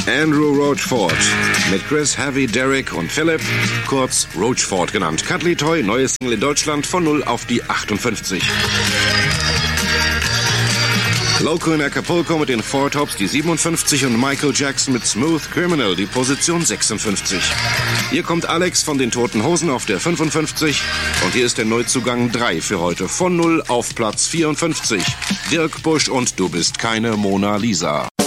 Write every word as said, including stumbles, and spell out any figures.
Andrew Roachford mit Chris, Heavy, Derek und Philip, kurz Roachford genannt. Cuddly Toy, neues Single in Deutschland von null auf die achtundfünfzig. Loco in Acapulco mit den Four Tops die siebenundfünfzig und Michael Jackson mit Smooth Criminal die Position sechsundfünfzig. Hier kommt Alex von den Toten Hosen auf der fünfundfünfzig und hier ist der Neuzugang drei für heute von null auf Platz vierundfünfzig. Dirk Busch und Du bist keine Mona Lisa.